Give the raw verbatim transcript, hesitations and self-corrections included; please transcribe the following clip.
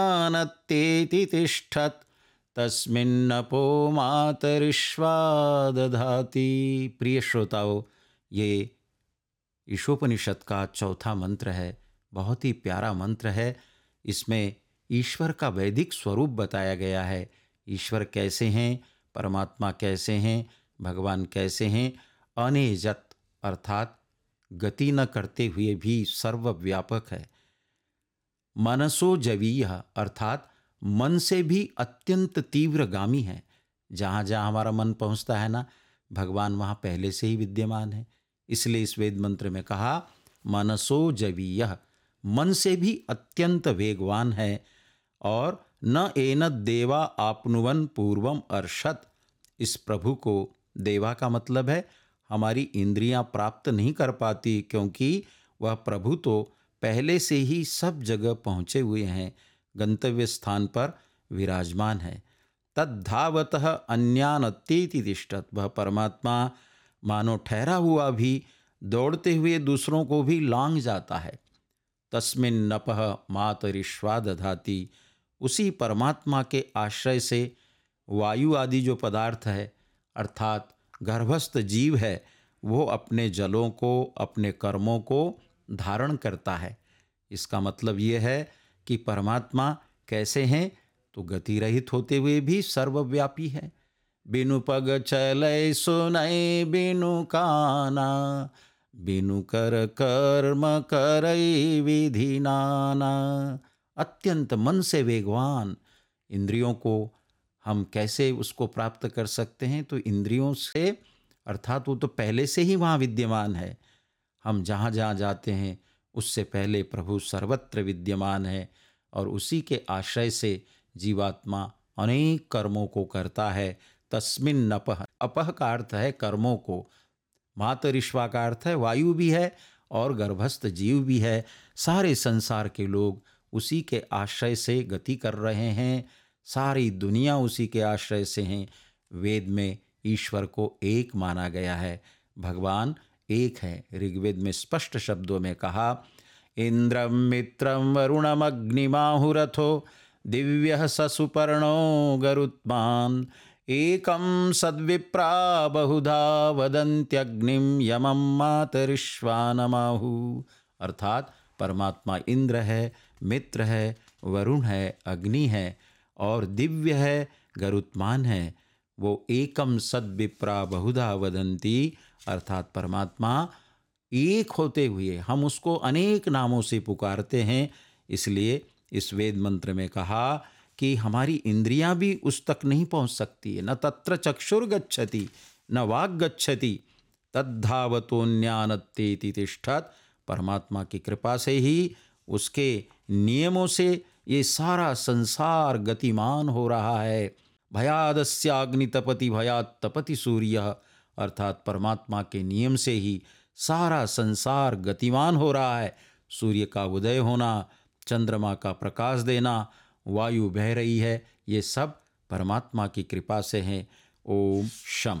नत्तेति तिष्ठत् तस्मिन्नपो मातरिश्वा दधाति। प्रिय श्रोताओं, ये ईशोपनिषद का चौथा मंत्र है, बहुत ही प्यारा मंत्र है। इसमें ईश्वर का वैदिक स्वरूप बताया गया है। ईश्वर कैसे हैं, परमात्मा कैसे हैं, भगवान कैसे हैं। अनेजत अर्थात गति न करते हुए भी सर्वव्यापक है। मनसो जवीय अर्थात मन से भी अत्यंत तीव्रगामी है। जहाँ जहाँ हमारा मन पहुँचता है ना, भगवान वहाँ पहले से ही विद्यमान है। इसलिए इस वेद मंत्र में कहा मनसो जवीय, मन से भी अत्यंत वेगवान है। और न एनद देवा आपनुवन पूर्वम अर्षत, इस प्रभु को, देवा का मतलब है हमारी इंद्रियां प्राप्त नहीं कर पाती, क्योंकि वह प्रभु तो पहले से ही सब जगह पहुँचे हुए हैं, गंतव्य स्थान पर विराजमान है। तद्धावतः अन्यानत्तेति तिष्ठत्, वह परमात्मा मानो ठहरा हुआ भी दौड़ते हुए दूसरों को भी लांघ जाता है। तस्मिन् नपः मातरिश्वा दधाति, उसी परमात्मा के आश्रय से वायु आदि जो पदार्थ है अर्थात गर्भस्थ जीव है, वो अपने जलों को, अपने कर्मों को धारण करता है। इसका मतलब ये है कि परमात्मा कैसे हैं, तो गति रहित होते हुए भी सर्वव्यापी है। बिनु पग चलै सुनै बिनु काना, बिनु कर कर्म करई विधि नाना। अत्यंत मन से वेगवान, इंद्रियों को हम कैसे उसको प्राप्त कर सकते हैं, तो इंद्रियों से अर्थात वो तो पहले से ही वहाँ विद्यमान है। हम जहाँ जहाँ जाते हैं उससे पहले प्रभु सर्वत्र विद्यमान है, और उसी के आश्रय से जीवात्मा अनेक कर्मों को करता है। तस्मिन् नपः, अपः का अर्थ है कर्मों को, मातरिश्वा का अर्थ है वायु भी है और गर्भस्थ जीव भी है। सारे संसार के लोग उसी के आश्रय से गति कर रहे हैं, सारी दुनिया उसी के आश्रय से हैं। वेद में ईश्वर को एक माना गया है, भगवान एक है। ऋग्वेद में स्पष्ट शब्दों में कहा इंद्रम मित्रम वरुणम अग्निमाहुरथो दिव्यः ससुपर्णो गरुत्मान एकम सद्विप्रा बहुधा वदन्त्यग्निम यमं मातरिश्वानमाहु। अर्थात परमात्मा इंद्र है, मित्र है, वरुण है, अग्नि है और दिव्य है, गरुत्मान है। वो एकम सद्विप्रा बहुधा वदन्ति, अर्थात परमात्मा एक होते हुए हम उसको अनेक नामों से पुकारते हैं। इसलिए इस वेद मंत्र में कहा कि हमारी इंद्रियां भी उस तक नहीं पहुंच सकती है। न तत्र चक्षुर गच्छति न वाग गच्छति तद्धावतोन्यानत्तेति तिष्ठत्, परमात्मा की कृपा से ही, उसके नियमों से ये सारा संसार गतिमान हो रहा है। भयादस्याग्नि तपति भयात् तपति सूर्य, अर्थात परमात्मा के नियम से ही सारा संसार गतिमान हो रहा है। सूर्य का उदय होना, चंद्रमा का प्रकाश देना, वायु बह रही है, ये सब परमात्मा की कृपा से हैं। ओम शम।